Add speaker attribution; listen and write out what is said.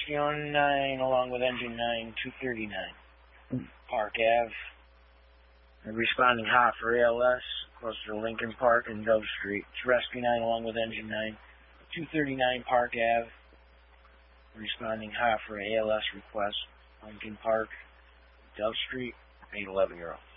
Speaker 1: Rescue 9 along with Engine 9, 239 Park Ave. Responding hot for ALS, close to Lincoln Park and Dove Street. It's Rescue 9 along with Engine 9, 239 Park Ave. Responding hot for ALS request, Lincoln Park, Dove Street, 811 Euro.